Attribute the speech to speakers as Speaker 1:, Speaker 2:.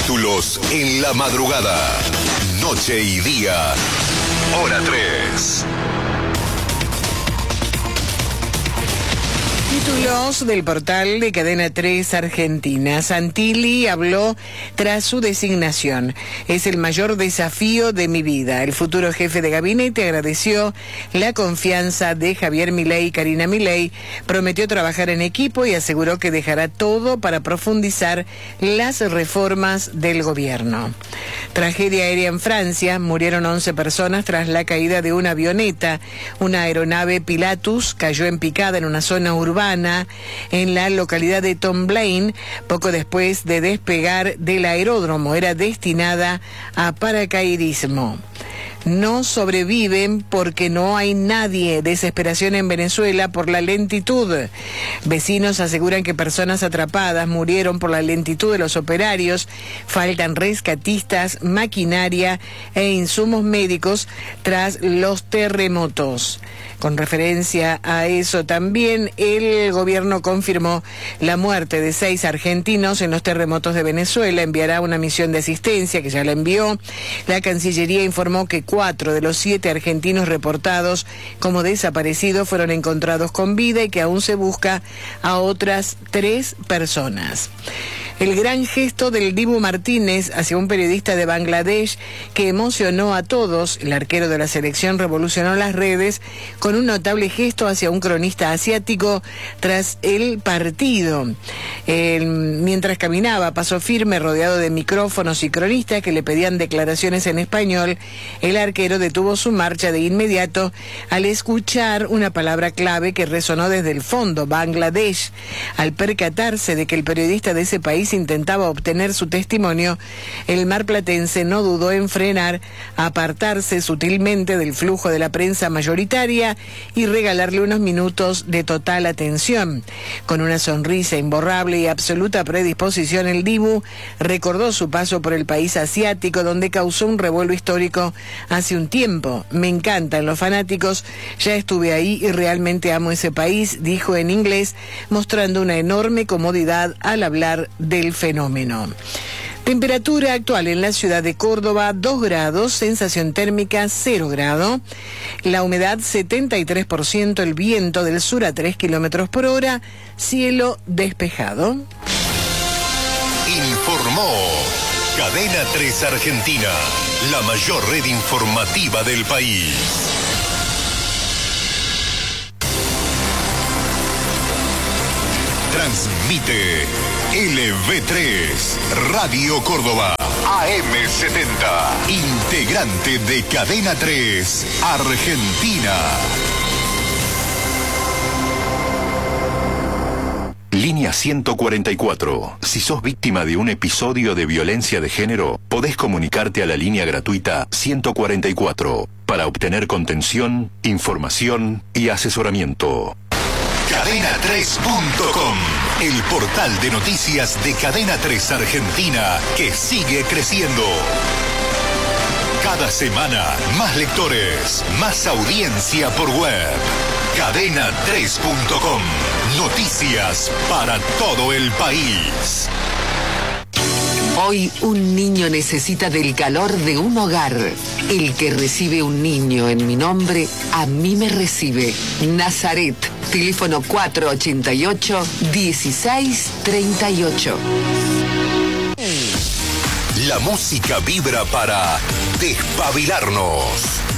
Speaker 1: Títulos en la madrugada. Noche y día. Hora 3.
Speaker 2: Títulos del portal de Cadena 3 Argentina. Santilli habló tras su designación. Es el mayor desafío de mi vida. El futuro jefe de gabinete agradeció la confianza de Javier Milei y Karina Milei. Prometió trabajar en equipo y aseguró que dejará todo para profundizar las reformas del gobierno. Tragedia aérea en Francia. Murieron 11 personas tras la caída de una avioneta. Una aeronave Pilatus cayó en picada en una zona urbana en la localidad de Tomblain, poco después de despegar del aeródromo. Era destinada a paracaidismo. No sobreviven porque no hay nadie. Desesperación en Venezuela por la lentitud. Vecinos aseguran que personas atrapadas murieron por la lentitud de los operarios. Faltan rescatistas, maquinaria e insumos médicos tras los terremotos. Con referencia a eso también, el gobierno confirmó la muerte de 6 argentinos en los terremotos de Venezuela. Enviará una misión de asistencia, que ya la envió. La Cancillería informó que 4 de los 7 argentinos reportados como desaparecidos fueron encontrados con vida y que aún se busca a otras 3 personas. El gran gesto del Dibu Martínez hacia un periodista de Bangladesh que emocionó a todos. El arquero de la selección revolucionó las redes con un notable gesto hacia un cronista asiático tras el partido. Mientras caminaba, paso firme, rodeado de micrófonos y cronistas que le pedían declaraciones en español. El arquero detuvo su marcha de inmediato al escuchar una palabra clave que resonó desde el fondo: Bangladesh. Al percatarse de que el periodista de ese país intentaba obtener su testimonio, el marplatense no dudó en frenar, apartarse sutilmente del flujo de la prensa mayoritaria y regalarle unos minutos de total atención. Con una sonrisa imborrable y absoluta predisposición, el Dibu recordó su paso por el país asiático, donde causó un revuelo histórico hace un tiempo. Me encantan los fanáticos, ya estuve ahí y realmente amo ese país, dijo en inglés, mostrando una enorme comodidad al hablar del fenómeno. Temperatura actual en la ciudad de Córdoba, 2 grados, sensación térmica 0 grado, la humedad 73%, el viento del sur a 3 kilómetros por hora, cielo despejado.
Speaker 1: Informó Cadena 3 Argentina, la mayor red informativa del país. Transmite LV3 Radio Córdoba AM70, integrante de Cadena 3 Argentina. Línea 144. Si sos víctima de un episodio de violencia de género, podés comunicarte a la línea gratuita 144 para obtener contención, información y asesoramiento. Cadena3.com, el portal de noticias de Cadena 3 Argentina que sigue creciendo. Cada semana, más lectores, más audiencia por web. Cadena3.com, noticias para todo el país.
Speaker 3: Hoy un niño necesita del calor de un hogar. El que recibe un niño en mi nombre, a mí me recibe. Nazaret, teléfono 488-1638.
Speaker 1: La música vibra para despabilarnos.